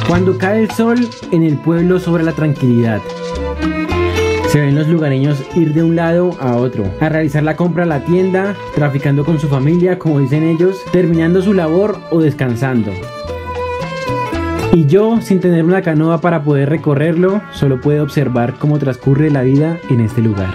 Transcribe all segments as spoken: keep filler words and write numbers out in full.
Cuando cae el sol, en el pueblo sobra la tranquilidad. Se ven los lugareños ir de un lado a otro, a realizar la compra a la tienda, traficando con su familia, como dicen ellos, terminando su labor o descansando. Y yo, sin tener una canoa para poder recorrerlo, solo puedo observar cómo transcurre la vida en este lugar.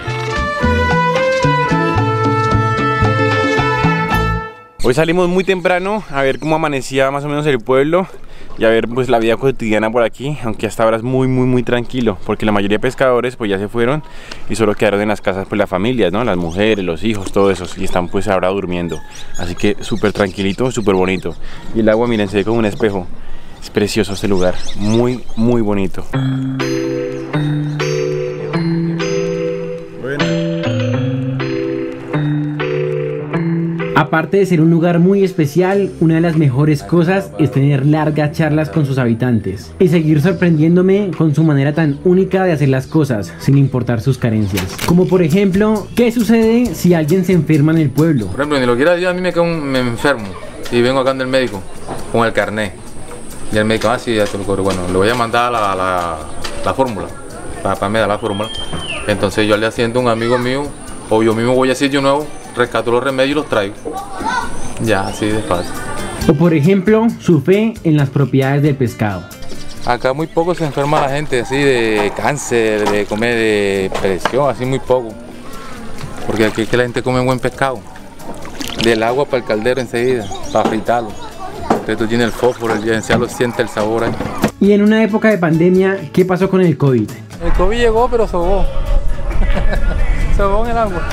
Hoy salimos muy temprano a ver cómo amanecía más o menos el pueblo y a ver pues la vida cotidiana por aquí, aunque hasta ahora es muy muy muy tranquilo porque la mayoría de pescadores pues ya se fueron y solo quedaron en las casas pues las familias, ¿no? Las mujeres, los hijos, todo eso, y están pues ahora durmiendo, así que súper tranquilito, súper bonito. Y el agua, miren, se ve como un espejo. Es precioso este lugar, muy muy bonito. Aparte de ser un lugar muy especial, una de las mejores cosas es tener largas charlas con sus habitantes y seguir sorprendiéndome con su manera tan única de hacer las cosas, sin importar sus carencias. Como por ejemplo, ¿qué sucede si alguien se enferma en el pueblo? Por ejemplo, ni lo quiera Dios, a mí me quedo un, me enfermo y vengo acá del médico con el carnet. Y el médico, ah, sí, ya te lo cobro. Bueno, le voy a mandar la, la, la fórmula, para, para me dar la fórmula. Entonces yo le asiento a un amigo mío, o yo mismo voy a decir yo nuevo, rescato los remedios y los traigo. Ya, así de fácil. O por ejemplo, su fe en las propiedades del pescado. Acá muy poco se enferma la gente así de cáncer, de comer de presión, así muy poco. Porque aquí es que la gente come buen pescado. Del agua para el caldero enseguida, para fritarlo. Esto tiene el fósforo, el ya lo siente el sabor ahí. Y en una época de pandemia, ¿qué pasó con el COVID? El COVID llegó, pero sobó. Sobó en el agua.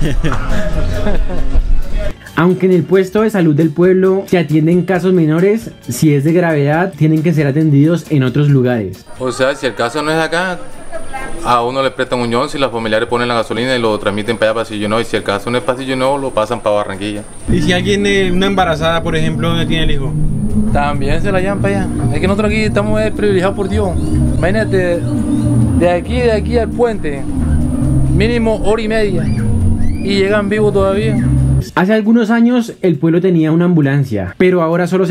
Aunque en el puesto de salud del pueblo se atienden casos menores, si es de gravedad, tienen que ser atendidos en otros lugares. O sea, si el caso no es acá, a uno le prestan un Johnson y los familiares ponen la gasolina y lo transmiten para allá, para Pasillo Nuevo. Y si el caso no es Pasillo Nuevo, lo pasan para Barranquilla. ¿Y si alguien, eh, una embarazada, por ejemplo, no tiene el hijo? También se la llevan para allá. Es que nosotros aquí estamos privilegiados por Dios. Imagínate, de aquí, de aquí al puente, mínimo hora y media. Y llegan vivos todavía. Hace algunos años el pueblo tenía una ambulancia, pero ahora solo se